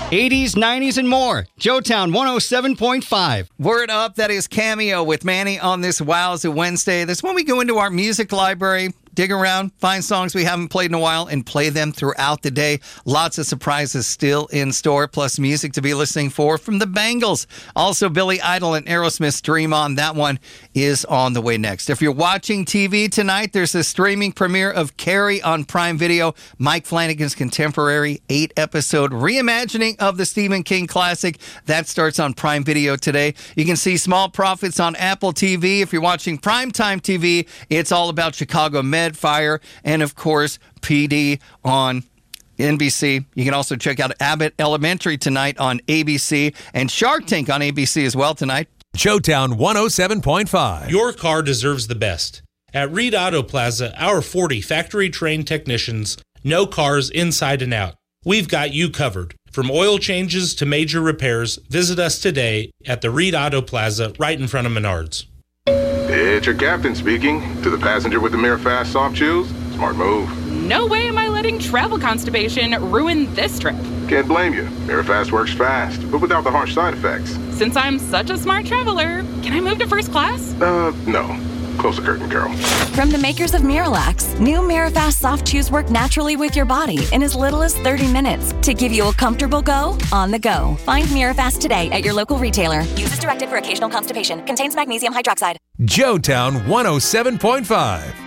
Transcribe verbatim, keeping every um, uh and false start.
eighties, nineties, and more. Joetown one oh seven point five. Word up, that is Cameo with Manny on this Wowza Wednesday. That's when we go into our music library, dig around, find songs we haven't played in a while, and play them throughout the day. Lots of surprises still in store, plus music to be listening for from the Bangles. Also, Billy Idol and Aerosmith's Dream On. That one is on the way next. If you're watching T V tonight, there's a streaming premiere of Carrie on Prime Video, Mike Flanagan's contemporary eight-episode reimagining of the Stephen King classic. That starts on Prime Video today. You can see Small Profits on Apple T V. If you're watching Primetime T V, it's all about Chicago Med Fire, and of course P D on N B C. You can also check out Abbott Elementary tonight on A B C, and Shark Tank on A B C as well tonight. Joetown one oh seven point five. Your car deserves the best. At Reed Auto Plaza, our forty factory-trained technicians know cars inside and out. We've got you covered. From oil changes to major repairs, visit us today at the Reed Auto Plaza right in front of Menards. It's your captain speaking. To the passenger with the Mirror Fast soft chews, smart move. No way am I letting travel constipation ruin this trip. Can't blame you. Mirror Fast works fast, but without the harsh side effects. Since I'm such a smart traveler, can I move to first class? Uh, no. Close the curtain, girl. From the makers of Miralax, new Mirafast soft chews work naturally with your body in as little as thirty minutes to give you a comfortable go on the go. Find Mirafast today at your local retailer. Use as directed for occasional constipation. Contains magnesium hydroxide. Joetown one oh seven point five.